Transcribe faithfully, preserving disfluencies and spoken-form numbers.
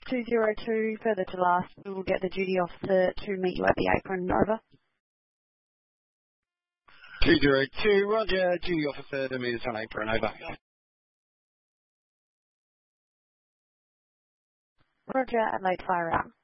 two zero two, further to last, we will get the duty officer to meet you at the apron. Over. two zero two, roger, duty officer to meet us on apron. Over. Roger, Adelaide Fire out.